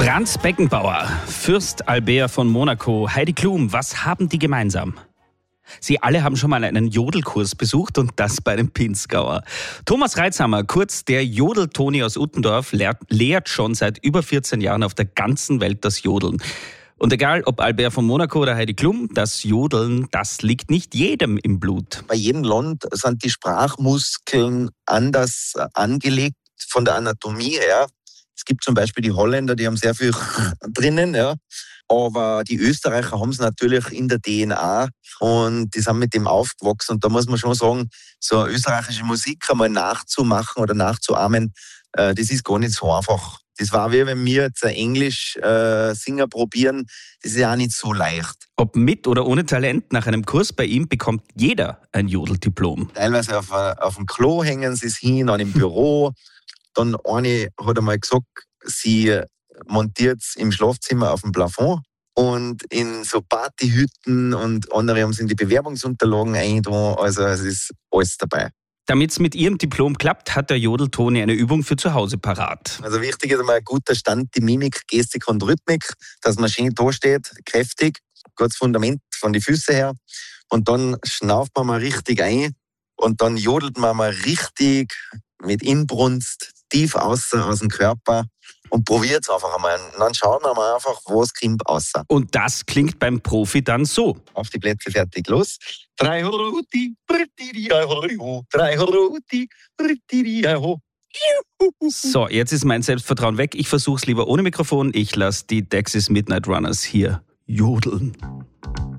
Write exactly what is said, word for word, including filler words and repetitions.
Franz Beckenbauer, Fürst Albert von Monaco, Heidi Klum, was haben die gemeinsam? Sie alle haben schon mal einen Jodelkurs besucht und das bei dem Pinzgauer. Thomas Reitzhammer, kurz der Jodel-Toni aus Uttendorf, lehrt, lehrt schon seit über vierzehn Jahren auf der ganzen Welt das Jodeln. Und egal ob Albert von Monaco oder Heidi Klum, das Jodeln, das liegt nicht jedem im Blut. Bei jedem Land sind die Sprachmuskeln anders angelegt von der Anatomie her. Es gibt zum Beispiel die Holländer, die haben sehr viel drinnen, ja. Aber die Österreicher haben es natürlich in der D N A und die sind mit dem aufgewachsen. Und da muss man schon sagen, so eine österreichische Musik einmal nachzumachen oder nachzuahmen, äh, das ist gar nicht so einfach. Das war wie wenn wir jetzt Englisch äh, singen probieren, das ist ja auch nicht so leicht. Ob mit oder ohne Talent, nach einem Kurs bei ihm bekommt jeder ein Jodeldiplom. Teilweise auf, auf dem Klo hängen sie es hin, an im Büro. Dann eine hat einmal gesagt, sie montiert es im Schlafzimmer auf dem Plafond und in so Partyhütten und andere haben es in die Bewerbungsunterlagen eingetragen. Also es ist alles dabei. Damit es mit ihrem Diplom klappt, hat der Jodel-Toni eine Übung für zu Hause parat. Also wichtig ist einmal ein guter Stand, die Mimik, Gestik und Rhythmik, dass man schön da steht, kräftig, gutes Fundament von den Füßen her. Und dann schnauft man mal richtig ein und dann jodelt man mal richtig mit Inbrunst tief außen aus dem Körper und probiert es einfach einmal. Und dann schauen wir mal einfach, was kommt raus. Und das klingt beim Profi dann so. Auf die Plätze, fertig, los. Drei Horuti, drei Horuti, So, jetzt ist mein Selbstvertrauen weg. Ich versuche es lieber ohne Mikrofon. Ich lasse die Dexys Midnight Runners hier jodeln.